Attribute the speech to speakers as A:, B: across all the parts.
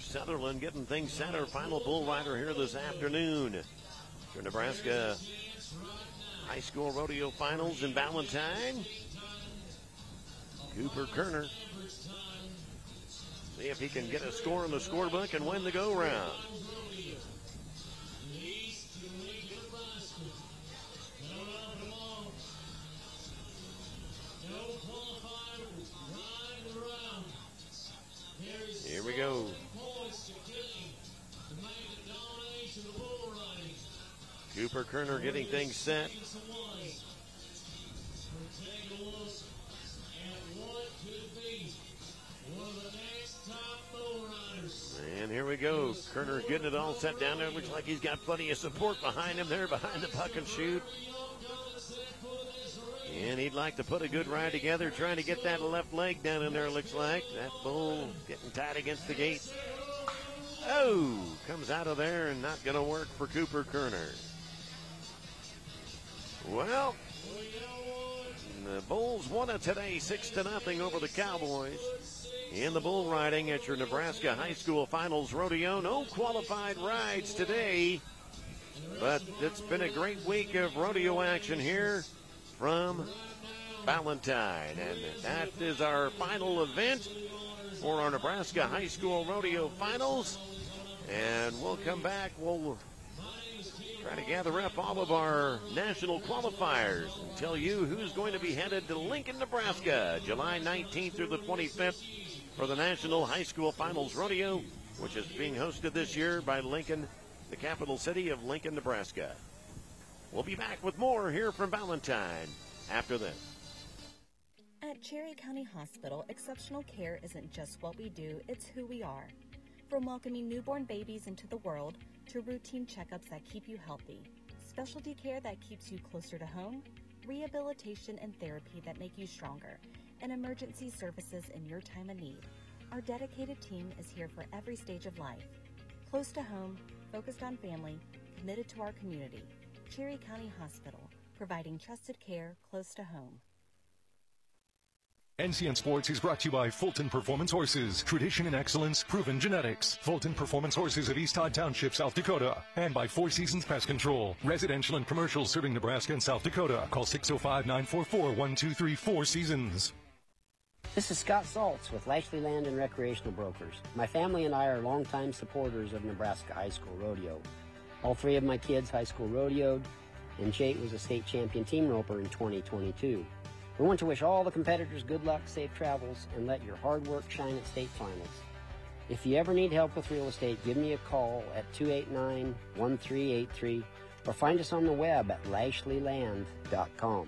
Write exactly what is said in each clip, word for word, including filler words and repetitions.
A: Sutherland getting things set. Our final bull rider here this afternoon. For Nebraska High School Rodeo Finals in Ballantyne. Cooper Kerner. See if he can get a score in the scorebook and win the go-round. Here we go. Cooper Kerner getting things set. And here we go. Kerner getting it all set down there. Looks like he's got plenty of support behind him there, behind the puck and shoot. And he'd like to put a good ride together, trying to get that left leg down in there, looks like. That bull getting tight against the gate. Oh, comes out of there and not going to work for Cooper Kerner. Well, the Bulls won it today, six to nothing over the Cowboys. In the bull riding at your Nebraska High School Finals Rodeo. No qualified rides today, but it's been a great week of rodeo action here from Ballantyne. And that is our final event for our Nebraska High School Rodeo Finals. And we'll come back. We'll try to gather up all of our national qualifiers and tell you who's going to be headed to Lincoln, Nebraska, July nineteenth through the twenty-fifth for the National High School Finals Rodeo, which is being hosted this year by Lincoln, the capital city of Lincoln, Nebraska. We'll be back with more here from Ballantyne after this.
B: At Cherry County Hospital, exceptional care isn't just what we do, it's who we are. From welcoming newborn babies into the world to routine checkups that keep you healthy, specialty care that keeps you closer to home, rehabilitation and therapy that make you stronger, and emergency services in your time of need. Our dedicated team is here for every stage of life. Close to home, focused on family, committed to our community. Cherry County Hospital, providing trusted care close to home.
C: N C N Sports is brought to you by Fulton Performance Horses. Tradition and excellence, proven genetics. Fulton Performance Horses of East Todd Township, South Dakota. And by Four Seasons Pest Control. Residential and commercial serving Nebraska and South Dakota. Call six oh five, nine four four, one two three four Seasons.
D: This is Scott Saltz with Lashley Land and Recreational Brokers. My family and I are longtime supporters of Nebraska High School Rodeo. All three of my kids high school rodeoed, and Jake was a state champion team roper in twenty twenty-two. We want to wish all the competitors good luck, safe travels, and let your hard work shine at state finals. If you ever need help with real estate, give me a call at two eight nine, one three eight three or find us on the web at lashley land dot com.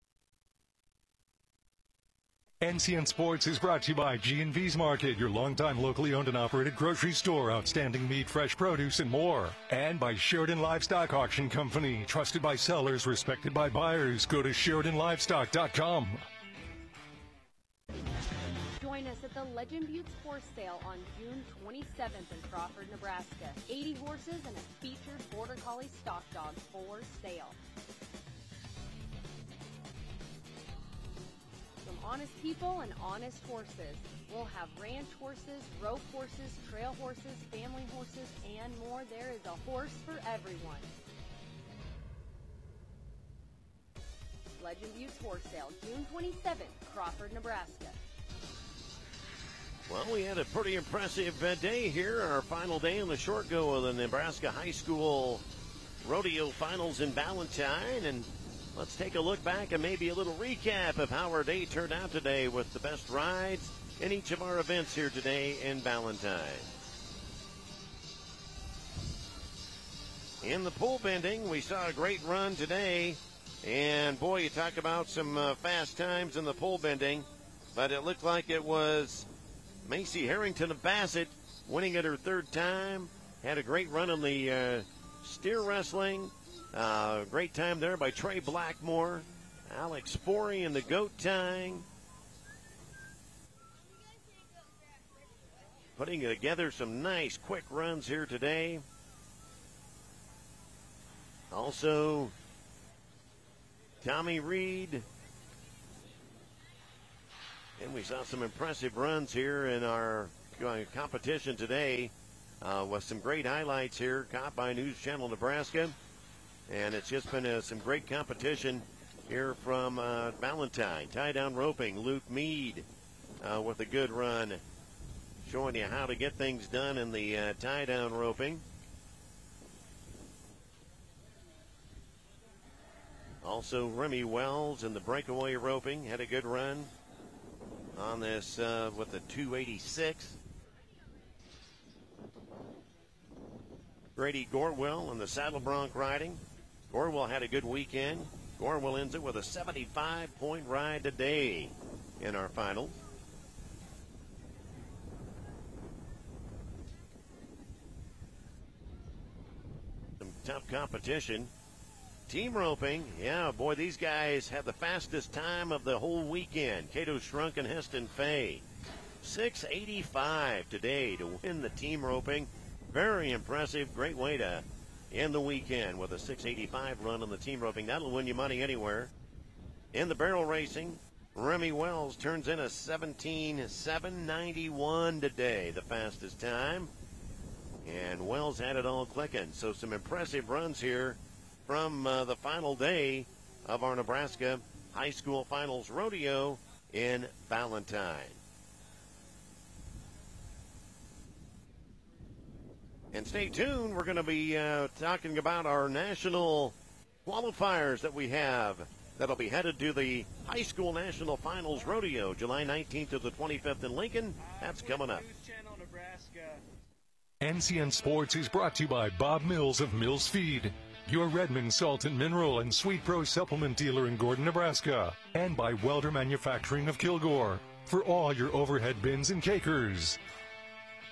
C: N C N Sports is brought to you by G and V's Market, your longtime locally owned and operated grocery store, outstanding meat, fresh produce, and more. And by Sheridan Livestock Auction Company, trusted by sellers, respected by buyers. Go to sheridan livestock dot com.
E: Join us at the Legend Buttes Horse Sale on June twenty-seventh in Crawford, Nebraska. eighty horses and a featured Border Collie stock dog for sale. Honest people and honest horses. We'll have ranch horses, rope horses, trail horses, family horses, and more. There is a horse for everyone. Legend Buttes Horse Sale, June twenty-seventh, Crawford, Nebraska.
A: Well, we had a pretty impressive uh, day here, our final day in the short go of the Nebraska High School Rodeo Finals in Ballantyne, and let's take a look back and maybe a little recap of how our day turned out today with the best rides in each of our events here today in Ballantyne. In the pole bending, we saw a great run today. And, boy, you talk about some uh, fast times in the pole bending. But it looked like it was Macy Harrington of Bassett winning it her third time. Had a great run in the uh, steer wrestling. Uh, great time there by Trey Blackmore. Alex Forey in the goat tying. Putting together some nice quick runs here today. Also, Tommy Reed. And we saw some impressive runs here in our uh, competition today. uh, with some great highlights here caught by News Channel Nebraska. And it's just been uh, some great competition here from uh, Valentine. Tie-down roping, Luke Mead uh, with a good run, showing you how to get things done in the uh, tie-down roping. Also, Remy Wells in the breakaway roping had a good run on this uh, with the two eighty-six. Grady Gorwell in the saddle bronc riding. Gorwell had a good weekend. Gorwell ends it with a seventy-five point ride today in our finals. Some tough competition. Team roping, yeah, boy, these guys had the fastest time of the whole weekend. Cato Shrunk and Heston Fay. six eighty-five today to win the team roping. Very impressive. Great way to end the weekend with a six eighty-five run on the team roping. That'll win you money anywhere. In the barrel racing, Remy Wells turns in a seventeen seven ninety-one today, the fastest time. And Wells had it all clicking. So some impressive runs here from uh, the final day of our Nebraska High School Finals Rodeo in Valentine. And stay tuned. We're going to be uh, talking about our national qualifiers that we have that'll be headed to the High School National Finals Rodeo July nineteenth to the twenty-fifth in Lincoln. That's coming up.
C: N C N Sports is brought to you by Bob Mills of Mills Feed, your Redmond Salt and Mineral and Sweet Pro supplement dealer in Gordon, Nebraska, and by Welder Manufacturing of Kilgore for all your overhead bins and cakers.